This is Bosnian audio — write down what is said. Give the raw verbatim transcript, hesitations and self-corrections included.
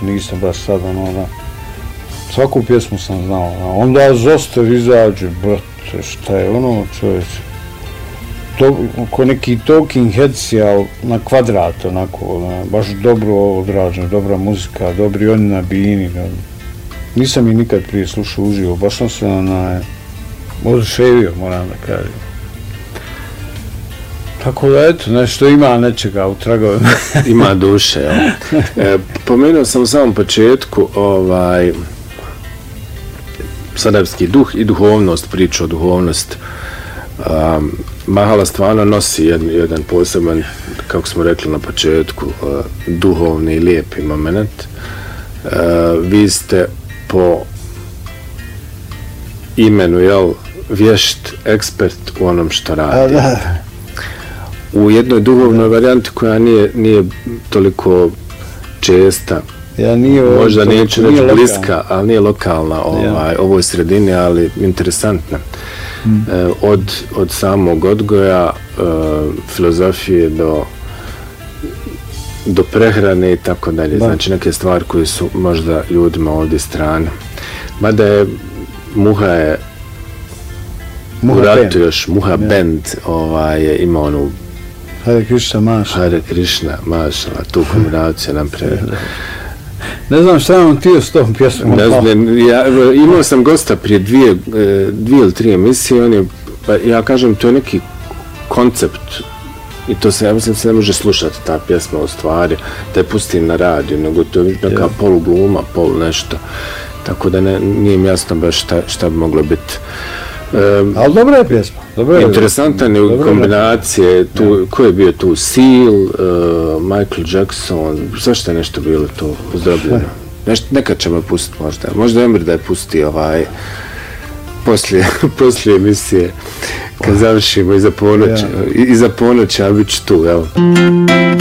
pjesmu, nisam baš sad ono da... Svaku pjesmu sam znao, a onda Zoster izađe, brate, šta je ono, čovječe. To, ko neki Talking Heads, ali na kvadrat, onako, ne, baš dobro odrađeno, dobra muzika, dobri oni na bini. Ne. Nisam ih nikad prije slušao uživo, baš sam se na, oduševio, moram da kažem. Tako da, eto, nešto ima nečega u tragovima. Ima duše, ja. E, pomenuo sam u samom početku, ovaj, sarajevski duh i duhovnost, priču o duhovnosti. Um, Mahala stvarno nosi jedan, jedan poseban, kako smo rekli na početku, uh, duhovni i lijepi moment. Uh, vi po imenu, jel, vješt, ekspert u onom što radi. U jednoj duhovnoj varijanti koja nije, nije toliko česta, ja, nije možda neću reći bliska, ali nije lokalna ovaj, ja. ovoj sredini, ali interesantna. Hmm. E, od, od samog odgoja, e, filozofije do do prehrane i tako dalje. Znači neke stvari koje su možda ljudima ovdje strane. Mada je Muha je Muha u ratu još, Muha ja. Band ovaj, je imao onu Hare Krishna Maša. Hare Krishna Maša, tu kombinaciju nam pre... Ne znam šta vam tio s tom pjesmom. Ne znam, ja, imao sam gosta prije dvije, dvije ili tri emisije, on je, pa ja kažem, to je neki koncept i to se, ja mislim, se ne može slušati ta pjesma u stvari, da je pustim na radiju, nego to je neka yeah. polu gluma, polu nešto, tako da ne, nije mi jasno baš šta, šta bi moglo biti. Um, ali dobra je pjesma. Dobra je, interesantan je kombinacije, tu, yeah. ko je bio tu, Seal, uh, Michael Jackson, zašto je nešto bilo tu uzdrobljeno? Nešto, nekad ćemo pustiti možda, možda Emir da je pusti ovaj, poslije, poslije emisije, kad završimo iza ponoći, yeah. iza ponoći, a bit ću tu, evo.